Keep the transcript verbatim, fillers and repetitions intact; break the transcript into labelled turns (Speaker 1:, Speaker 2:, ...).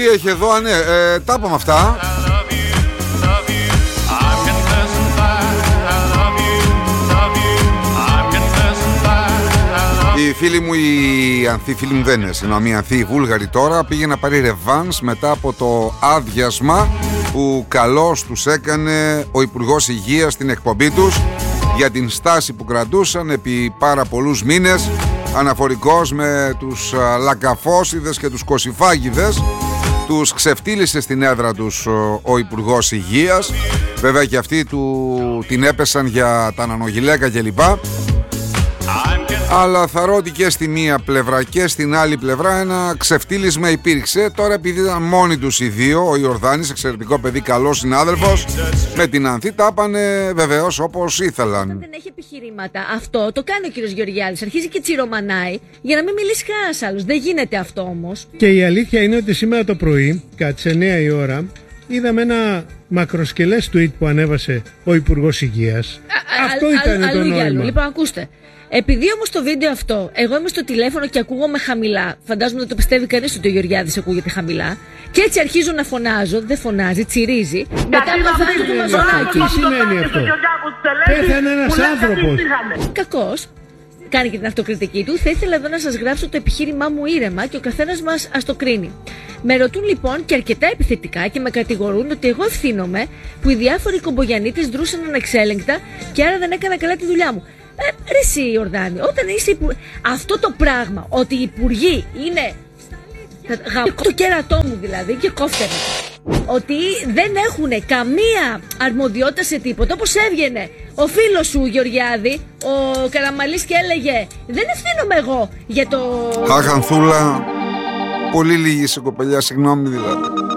Speaker 1: Τι έχει εδώ, ναι, ε, τα είπαμε αυτά. Η φίλη μου, η Ανθή, φίλη μου δεν είναι, συγγνώμη, η Ανθή, η Βούλγαρη τώρα πήγε να πάρει ρεβάνς μετά από το άδειασμα που καλώς τους έκανε ο Υπουργός Υγείας στην εκπομπή τους για την στάση που κρατούσαν επί πάρα πολλούς μήνες, αναφορικώς με τους λακαφόσιδες και τους κοσυφάγιδες. Τους ξεφτύλισε στην έδρα τους ο Υπουργός Υγείας. Βέβαια και αυτοί του, την έπεσαν για τα νανογυλαίκα κλπ. Αλλά θα ρω ότι και στη μία πλευρά και στην άλλη πλευρά ένα ξεφτύλισμα υπήρξε. Τώρα επειδή ήταν μόνοι τους οι δύο, ο Ιορδάνης, εξαιρετικό παιδί, καλός συνάδελφος, με την Ανθή τα έπανε βεβαίως όπως ήθελαν.
Speaker 2: Δεν έχει επιχειρήματα. Αυτό το κάνει ο κύριος Γεωργιάδης. Αρχίζει και τσιρομανάει για να μην μιλήσει κανένας άλλος. Δεν γίνεται αυτό όμως.
Speaker 3: Και η αλήθεια είναι ότι σήμερα το πρωί, κατά τις εννιά η ώρα, είδαμε ένα μακροσκελές tweet που ανέβασε ο Υπουργός Υγείας. Α, αυτό α, ήταν α, το νόημα. Αλλού.
Speaker 2: Λοιπόν, ακούστε. Επειδή όμως το βίντεο αυτό, εγώ είμαι στο τηλέφωνο και ακούγομαι χαμηλά, φαντάζομαι δεν το πιστεύει κανείς ότι ο Γεωργιάδης ακούγεται χαμηλά, και έτσι αρχίζω να φωνάζω, δεν φωνάζει, τσιρίζει. Μετά παθαίνω το μαζονάκι.
Speaker 3: Τι σημαίνει αυτό? Πέθανε ένας άνθρωπος.
Speaker 2: Κακός. Κάνει και την αυτοκριτική του. Θα ήθελα εδώ να σας γράψω το επιχείρημά μου ήρεμα και ο καθένας μας ας το κρίνει. Με ρωτούν λοιπόν και αρκετά επιθετικά και με κατηγορούν ότι εγώ ευθύνομαι που οι διάφοροι κομπογιανίτες δρούσαν ανεξέλεγκτα και άρα δεν έκανα καλά τη δουλειά μου. Ε, ρε εσύ Ιορδάνη, όταν είσαι υπου... αυτό το πράγμα, ότι οι υπουργοί είναι γα... το κέρατό μου δηλαδή και κόφτευε, ότι δεν έχουν καμία αρμοδιότητα σε τίποτα, όπως έβγαινε ο φίλος σου Γεωργιάδη, ο Καραμαλής, και έλεγε δεν ευθύνομαι εγώ για το...
Speaker 1: Αχ Ανθούλα, πολύ λίγη σε κοπελιά, συγγνώμη δηλαδή.